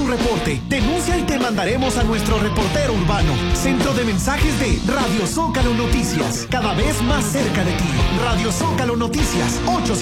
tu reporte. Denuncia y te mandaremos a nuestro reportero urbano. Centro de mensajes de Radio Zócalo Noticias. Cada vez más cerca de ti. Radio Zócalo Noticias.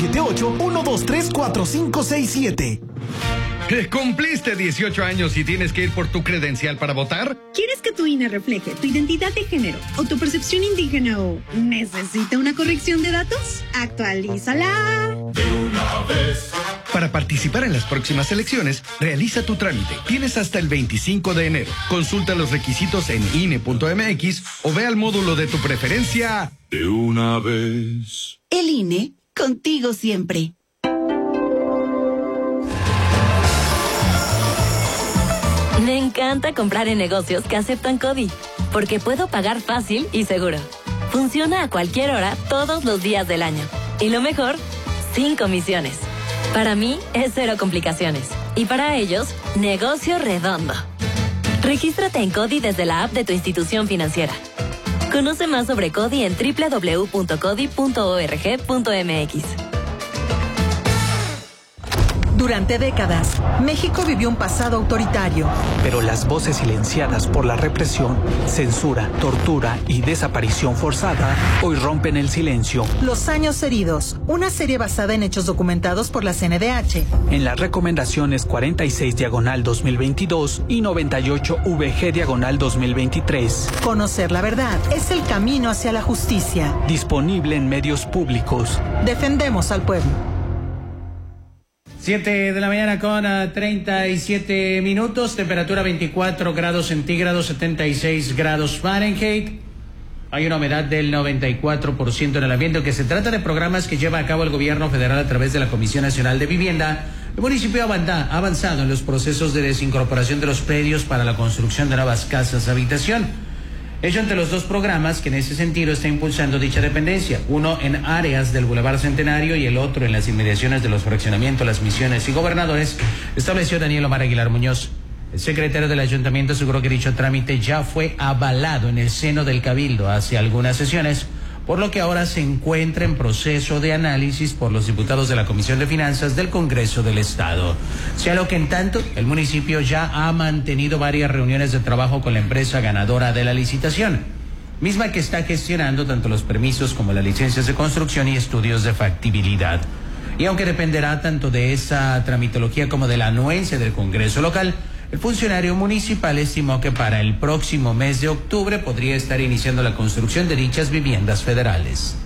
878-123-4567. ¿Cumpliste 18 años y tienes que ir por tu credencial para votar? ¿Quieres que tu INE refleje tu identidad de género o tu percepción indígena o necesita una corrección de datos? ¡Actualízala! De una vez. Para participar en las próximas elecciones, realiza tu trámite. Tienes hasta el 25 de enero. Consulta los requisitos en INE.mx o ve al módulo de tu preferencia. De una vez. El INE, contigo siempre. Me encanta comprar en negocios que aceptan CODI, porque puedo pagar fácil y seguro. Funciona a cualquier hora, todos los días del año. Y lo mejor, sin comisiones. Para mí, es cero complicaciones. Y para ellos, negocio redondo. Regístrate en CODI desde la app de tu institución financiera. Conoce más sobre CODI en www.codi.org.mx. Durante décadas, México vivió un pasado autoritario. Pero las voces silenciadas por la represión, censura, tortura y desaparición forzada hoy rompen el silencio. Los años heridos, una serie basada en hechos documentados por la CNDH. En las recomendaciones 46/2022 y 98-VG/2023. Conocer la verdad es el camino hacia la justicia. Disponible en medios públicos. Defendemos al pueblo. 7 de la mañana con 37 minutos, temperatura 24 grados centígrados, 76 grados Fahrenheit. Hay una humedad del 94% en el ambiente, que se trata de programas que lleva a cabo el gobierno federal a través de la Comisión Nacional de Vivienda. El municipio ha avanzado en los procesos de desincorporación de los predios para la construcción de nuevas casas de habitación. Ello entre los dos programas que en ese sentido está impulsando dicha dependencia, uno en áreas del Boulevard Centenario y el otro en las inmediaciones de los fraccionamientos Las Misiones y Gobernadores, estableció Daniel Omar Aguilar Muñoz. El secretario del ayuntamiento aseguró que dicho trámite ya fue avalado en el seno del Cabildo hace algunas sesiones, por lo que ahora se encuentra en proceso de análisis por los diputados de la Comisión de Finanzas del Congreso del Estado. Sea lo que en tanto, el municipio ya ha mantenido varias reuniones de trabajo con la empresa ganadora de la licitación, misma que está gestionando tanto los permisos como las licencias de construcción y estudios de factibilidad. Y aunque dependerá tanto de esa tramitología como de la anuencia del Congreso local, el funcionario municipal estimó que para el próximo mes de octubre podría estar iniciando la construcción de dichas viviendas federales.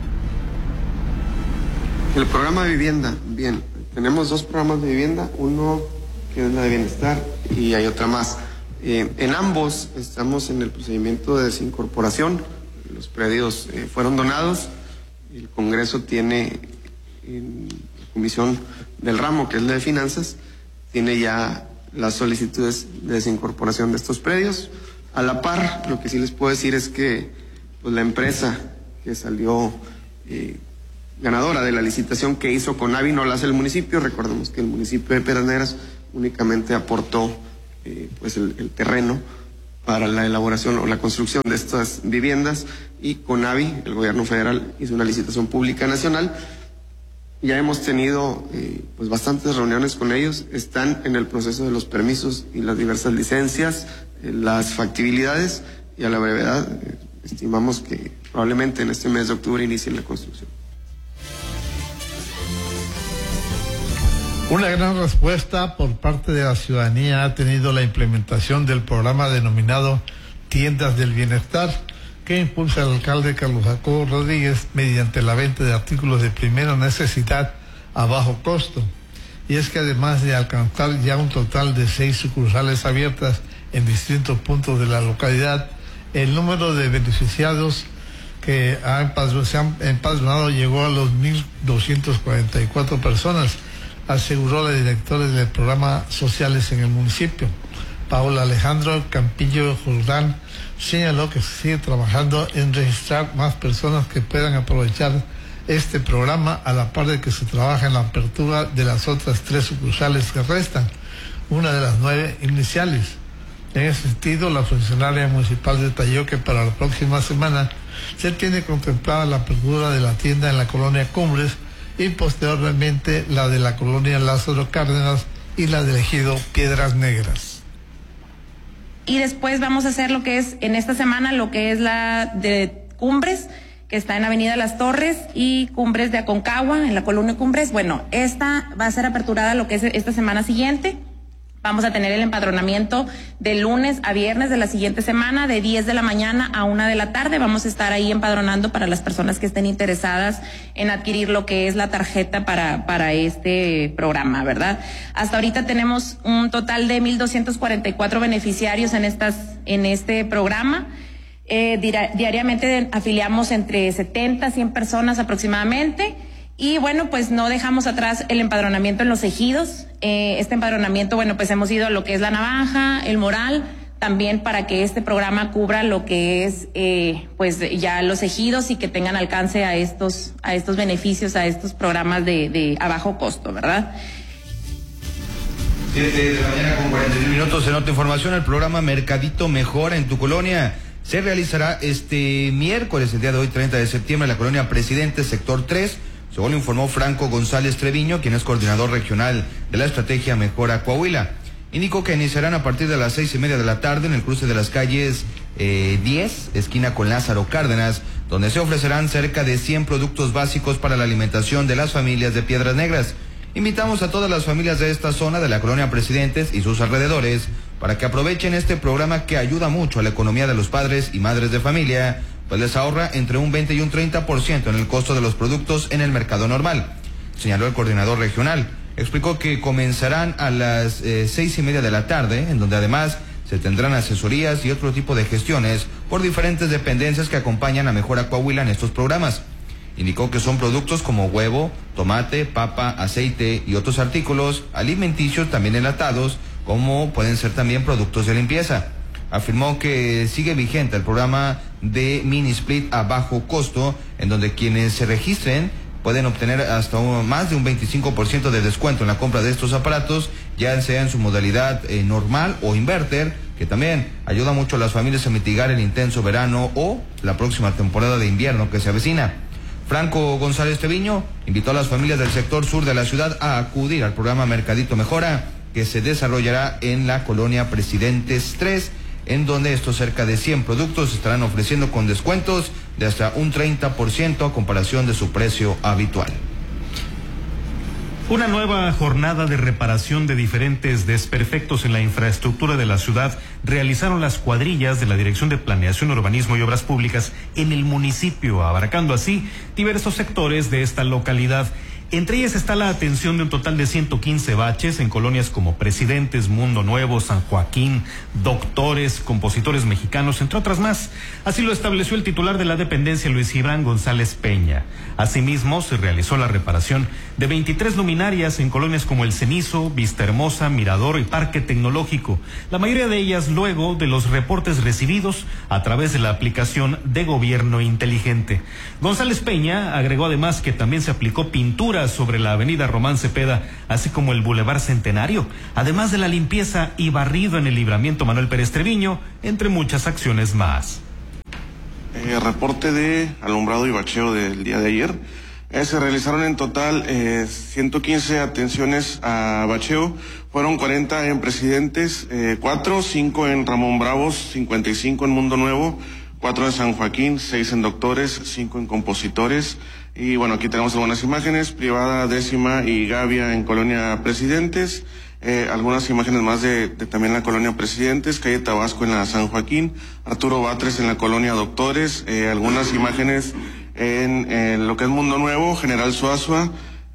El programa de vivienda, bien, tenemos dos programas de vivienda, uno que es la de bienestar y hay otra más. En ambos estamos en el procedimiento de desincorporación, los predios fueron donados, el Congreso tiene en la comisión del ramo, que es la de finanzas, tiene ya las solicitudes de desincorporación de estos predios. A la par, lo que sí les puedo decir es que pues, la empresa que salió ganadora de la licitación que hizo Conavi no la hace el municipio. Recordemos que el municipio de Piedras Negras únicamente aportó pues el terreno para la elaboración o la construcción de estas viviendas, y Conavi, el gobierno federal, hizo una licitación pública nacional. Ya hemos tenido pues bastantes reuniones con ellos, están en el proceso de los permisos y las diversas licencias, las factibilidades, y a la brevedad estimamos que probablemente en este mes de octubre inicien la construcción. Una gran respuesta por parte de la ciudadanía ha tenido la implementación del programa denominado Tiendas del Bienestar, que impulsa el alcalde Carlos Jacobo Rodríguez mediante la venta de artículos de primera necesidad a bajo costo. Y es que además de alcanzar ya un total de 6 sucursales abiertas en distintos puntos de la localidad, el número de beneficiados que se han empadronado llegó a los 1.244 personas, aseguró la directora del programa Sociales en el municipio. Paola Alejandro Campillo Jordán señaló que se sigue trabajando en registrar más personas que puedan aprovechar este programa, a la par de que se trabaja en la apertura de las otras 3 sucursales que restan, una de las 9 iniciales. En ese sentido, la funcionaria municipal detalló que para la próxima semana se tiene contemplada la apertura de la tienda en la colonia Cumbres y posteriormente la de la colonia Lázaro Cárdenas, y la del ejido Piedras Negras. Y después vamos a hacer lo que es, en esta semana, lo que es la de Cumbres, que está en Avenida Las Torres, y Cumbres de Aconcagua, en la colonia Cumbres. Bueno, esta va a ser aperturada lo que es esta semana siguiente. Vamos a tener el empadronamiento de lunes a viernes de la siguiente semana, de 10 de la mañana a 1 de la tarde. Vamos a estar ahí empadronando para las personas que estén interesadas en adquirir lo que es la tarjeta para este programa, ¿verdad? Hasta ahorita tenemos un total de 1,244 beneficiarios en este programa. Diariamente afiliamos entre 70 a 100 personas aproximadamente. Y bueno, pues no dejamos atrás el empadronamiento en los ejidos. Este empadronamiento, bueno, pues hemos ido a lo que es La Navaja, El Moral, también para que este programa cubra lo que es pues ya los ejidos y que tengan alcance a estos beneficios, a estos programas a bajo costo, ¿verdad? 7 de la mañana con 41 minutos en otra información. El programa Mercadito Mejora en tu colonia se realizará este miércoles, el día de hoy, 30 de septiembre, en la colonia Presidente, sector 3. Según lo informó Franco González Treviño, quien es coordinador regional de la estrategia Mejora Coahuila. Indicó que iniciarán a partir de las 6:30 de la tarde en el cruce de las calles 10, esquina con Lázaro Cárdenas, donde se ofrecerán cerca de 100 productos básicos para la alimentación de las familias de Piedras Negras. Invitamos a todas las familias de esta zona de la colonia Presidentes y sus alrededores para que aprovechen este programa que ayuda mucho a la economía de los padres y madres de familia, pues les ahorra entre un 20 y un 30% en el costo de los productos en el mercado normal, señaló el coordinador regional. Explicó que comenzarán a las 6:30 de la tarde, en donde además se tendrán asesorías y otro tipo de gestiones por diferentes dependencias que acompañan a Mejora Coahuila en estos programas. Indicó que son productos como huevo, tomate, papa, aceite y otros artículos alimenticios también enlatados, como pueden ser también productos de limpieza. Afirmó que sigue vigente el programa de mini split a bajo costo, en donde quienes se registren pueden obtener hasta más de un 25% de descuento en la compra de estos aparatos, ya sea en su modalidad normal o inverter, que también ayuda mucho a las familias a mitigar el intenso verano o la próxima temporada de invierno que se avecina. Franco González Treviño invitó a las familias del sector sur de la ciudad a acudir al programa Mercadito Mejora, que se desarrollará en la colonia Presidentes 3, en donde estos cerca de 100 productos se estarán ofreciendo con descuentos de hasta un 30% a comparación de su precio habitual. Una nueva jornada de reparación de diferentes desperfectos en la infraestructura de la ciudad realizaron las cuadrillas de la Dirección de Planeación, Urbanismo y Obras Públicas en el municipio, abarcando así diversos sectores de esta localidad. Entre ellas está la atención de un total de 115 baches en colonias como Presidentes, Mundo Nuevo, San Joaquín, Doctores, Compositores Mexicanos, entre otras más. Así lo estableció el titular de la dependencia, Luis Gibran González Peña. Asimismo, se realizó la reparación de 23 luminarias en colonias como El Cenizo, Vista Hermosa, Mirador y Parque Tecnológico. La mayoría de ellas luego de los reportes recibidos a través de la aplicación de Gobierno Inteligente. González Peña agregó además que también se aplicó pintura sobre la avenida Román Cepeda, así como el Boulevard Centenario, además de la limpieza y barrido en el libramiento Manuel Pérez Treviño, entre muchas acciones más. Reporte de alumbrado y bacheo del día de ayer. Se realizaron en total 115 atenciones a bacheo, fueron 40 en Presidentes, 5 en Ramón Bravos, 55 en Mundo Nuevo, 4 en San Joaquín, 6 en Doctores, 5 en Compositores. Y bueno, aquí tenemos algunas imágenes, Privada, Décima y Gavia en Colonia Presidentes, algunas imágenes más de también la Colonia Presidentes, calle Tabasco en la San Joaquín, Arturo Batres en la Colonia Doctores, algunas imágenes en lo que es Mundo Nuevo, General Suazua,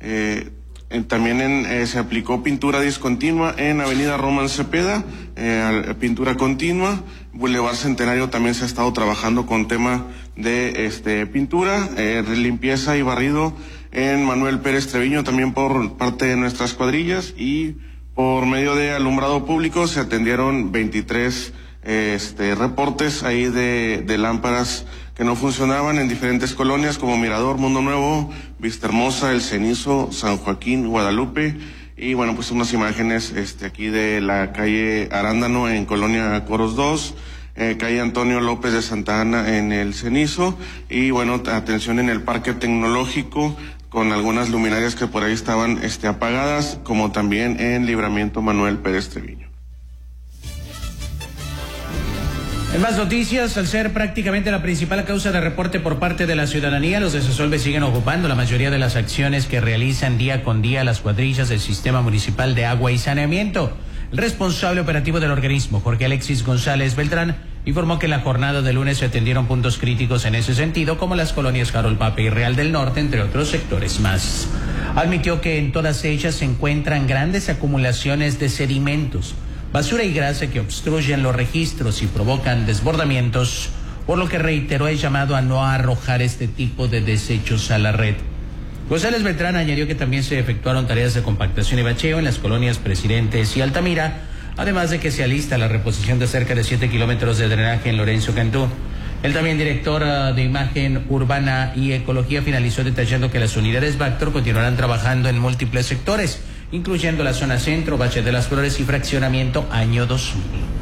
también se aplicó pintura discontinua en Avenida Román Cepeda, pintura continua. Boulevard Centenario también se ha estado trabajando con tema de pintura, limpieza y barrido en Manuel Pérez Treviño también por parte de nuestras cuadrillas, y por medio de alumbrado público se atendieron 23 reportes ahí de lámparas que no funcionaban en diferentes colonias como Mirador, Mundo Nuevo, Vista Hermosa, El Cenizo, San Joaquín, Guadalupe. Y bueno, pues unas imágenes aquí de la calle Arándano en Colonia Coros 2, calle Antonio López de Santa Ana en El Cenizo, y bueno, atención en el Parque Tecnológico, con algunas luminarias que por ahí estaban apagadas, como también en Libramiento Manuel Pérez Treviño. En más noticias, al ser prácticamente la principal causa de reporte por parte de la ciudadanía, los desasolves siguen ocupando la mayoría de las acciones que realizan día con día las cuadrillas del Sistema Municipal de Agua y Saneamiento. El responsable operativo del organismo, Jorge Alexis González Beltrán, informó que en la jornada de lunes se atendieron puntos críticos en ese sentido, como las colonias Harold Pape y Real del Norte, entre otros sectores más. Admitió que en todas ellas se encuentran grandes acumulaciones de sedimentos, basura y grasa que obstruyen los registros y provocan desbordamientos, por lo que reiteró el llamado a no arrojar este tipo de desechos a la red. González Beltrán añadió que también se efectuaron tareas de compactación y bacheo en las colonias Presidentes y Altamira, además de que se alista la reposición de cerca de 7 kilómetros de drenaje en Lorenzo Cantú. El también director de Imagen Urbana y Ecología finalizó detallando que las unidades Bactor continuarán trabajando en múltiples sectores, incluyendo la zona centro, Valle de las Flores y fraccionamiento año 2000.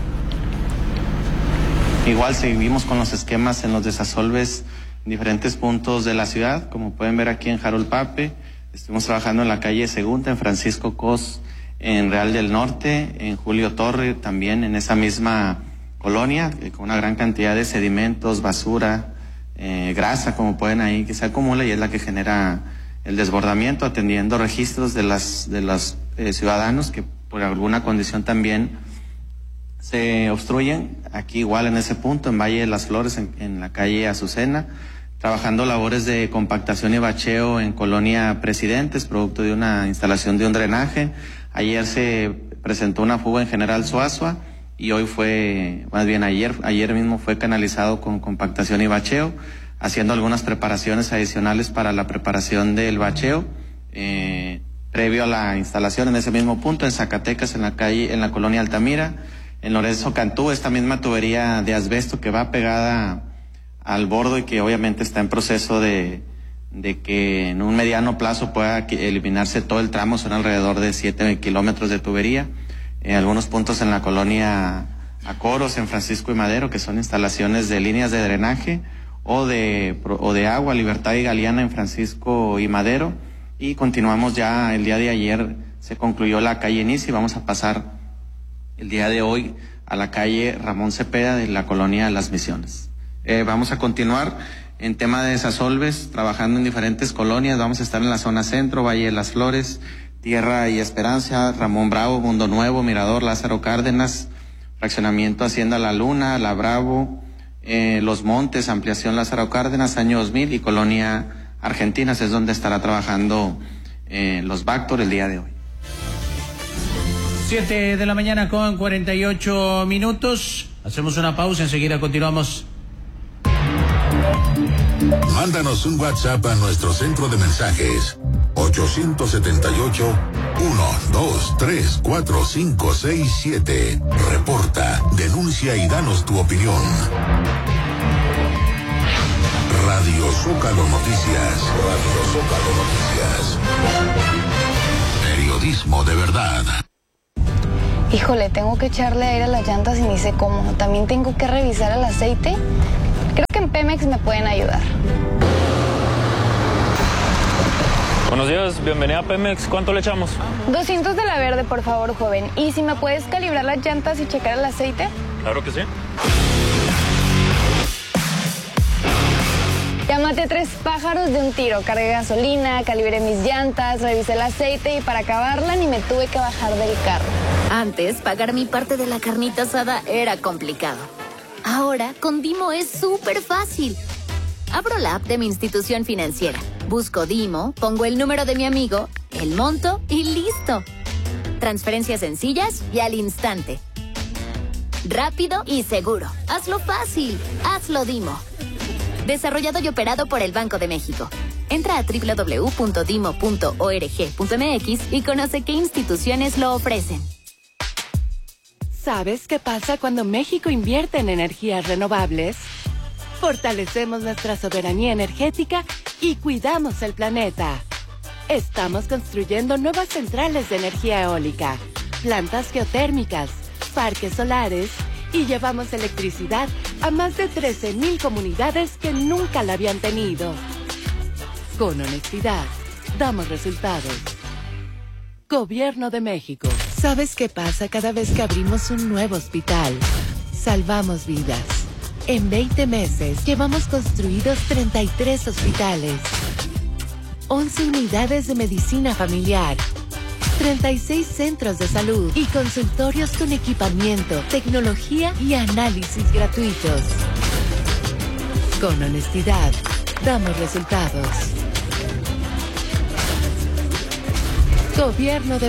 Igual seguimos con los esquemas en los desasolves en diferentes puntos de la ciudad, como pueden ver aquí en Harold Pape. Estuvimos trabajando en la calle Segunda, en Francisco Cos, en Real del Norte, en Julio Torre, también en esa misma colonia, con una gran cantidad de sedimentos, basura, grasa, como pueden ahí, que se acumula y es la que genera el desbordamiento, atendiendo registros de los ciudadanos que por alguna condición también se obstruyen. Aquí igual en ese punto, en Valle de las Flores, en la calle Azucena, trabajando labores de compactación y bacheo en Colonia Presidentes, producto de una instalación de un drenaje. Ayer se presentó una fuga en General Suazua y hoy ayer mismo fue canalizado con compactación y bacheo, haciendo algunas preparaciones adicionales para la preparación del bacheo, previo a la instalación en ese mismo punto, en Zacatecas, en la colonia Altamira, en Lorenzo Cantú, esta misma tubería de asbesto que va pegada al bordo y que obviamente está en proceso de que en un mediano plazo pueda eliminarse todo el tramo. Son alrededor de 7 kilómetros de tubería. Algunos puntos en la colonia Acoros, en Francisco y Madero, que son instalaciones de líneas de drenaje o de agua, Libertad y Galeana en Francisco y Madero. Y continuamos ya, el día de ayer se concluyó la calle Inicia y vamos a pasar el día de hoy a la calle Ramón Cepeda de la colonia Las Misiones. Vamos a continuar en tema de desasolves, trabajando en diferentes colonias. Vamos a estar en la zona centro, Valle de las Flores, Tierra y Esperanza, Ramón Bravo, Mundo Nuevo, Mirador, Lázaro Cárdenas, fraccionamiento Hacienda La Luna, La Bravo, Los Montes, ampliación Lázaro Cárdenas, año 2000 y Colonia Argentinas es donde estará trabajando los Bactor el día de hoy. 7 de la mañana con 48 minutos. Hacemos una pausa, enseguida continuamos. Mándanos un WhatsApp a nuestro centro de mensajes 878-123-4567. Reporta, denuncia y danos tu opinión. Radio Zócalo Noticias. Radio Zócalo Noticias. Periodismo de verdad. Híjole, tengo que echarle aire a las llantas y ni sé cómo. También tengo que revisar el aceite. Creo que en Pemex me pueden ayudar. Buenos días, bienvenida a Pemex. ¿Cuánto le echamos? 200 de la verde, por favor, joven. ¿Y si me puedes calibrar las llantas y checar el aceite? Claro que sí. Ya maté 3 pájaros de un tiro. Cargué gasolina, calibré mis llantas, revisé el aceite y para acabarla ni me tuve que bajar del carro. Antes, pagar mi parte de la carnita asada era complicado. Ahora, con Dimo es súper fácil. Abro la app de mi institución financiera, busco Dimo, pongo el número de mi amigo, el monto y listo. Transferencias sencillas y al instante. Rápido y seguro. Hazlo fácil. Hazlo Dimo. Desarrollado y operado por el Banco de México. Entra a www.dimo.org.mx y conoce qué instituciones lo ofrecen. ¿Sabes qué pasa cuando México invierte en energías renovables? Fortalecemos nuestra soberanía energética y cuidamos el planeta. Estamos construyendo nuevas centrales de energía eólica, plantas geotérmicas, parques solares y llevamos electricidad a más de 13,000 comunidades que nunca la habían tenido. Con honestidad, damos resultados. Gobierno de México. ¿Sabes qué pasa cada vez que abrimos un nuevo hospital? Salvamos vidas. En 20 meses llevamos construidos 33 hospitales, 11 unidades de medicina familiar, 36 centros de salud y consultorios con equipamiento, tecnología y análisis gratuitos. Con honestidad, damos resultados. Gobierno de